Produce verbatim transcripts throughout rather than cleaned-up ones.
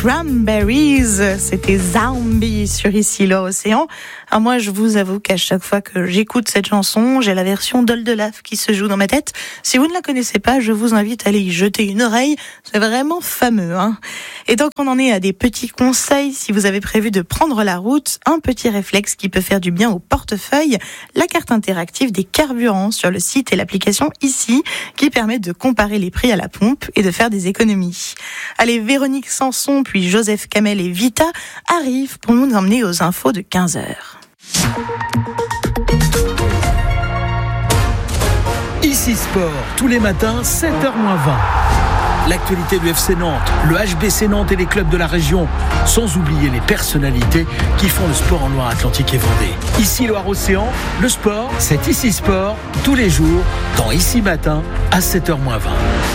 Cranberries, c'était Zombie sur Ici l'Océan. Alors moi, je vous avoue qu'à chaque fois que j'écoute cette chanson, j'ai la version d'Oldelaf qui se joue dans ma tête. Si vous ne la connaissez pas, je vous invite à aller y jeter une oreille. C'est vraiment fameux, hein. Et donc on en est à des petits conseils. Si vous avez prévu de prendre la route, un petit réflexe qui peut faire du bien au portefeuille, la carte interactive des carburants sur le site et l'application Ici, qui permet de comparer les prix à la pompe et de faire des économies. Allez, Véronique Sanson, puis Joseph Kamel et Vita arrivent pour nous emmener aux infos de quinze heures. Ici Sport, tous les matins, sept heures moins vingt. L'actualité du F C Nantes, le H B C Nantes et les clubs de la région, sans oublier les personnalités qui font le sport en Loire-Atlantique et Vendée. Ici Loire-Océan, le sport, c'est Ici Sport, tous les jours, dans Ici Matin, à sept heures moins vingt.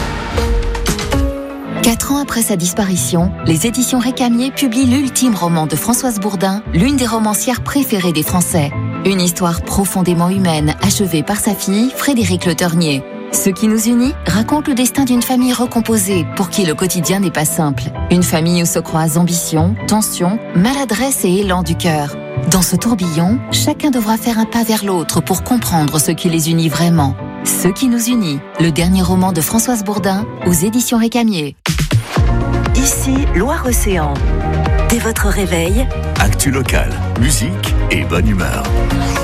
Quatre ans après sa disparition, les éditions Récamier publient l'ultime roman de Françoise Bourdin, l'une des romancières préférées des Français. Une histoire profondément humaine, achevée par sa fille, Frédérique Le Ternier. Ce qui nous unit raconte le destin d'une famille recomposée, pour qui le quotidien n'est pas simple. Une famille où se croisent ambition, tension, maladresse et élan du cœur. Dans ce tourbillon, chacun devra faire un pas vers l'autre pour comprendre ce qui les unit vraiment. Ce qui nous unit, le dernier roman de Françoise Bourdin, aux éditions Récamier. Ici, Loire-Océan. Dès votre réveil, actu locale, musique et bonne humeur.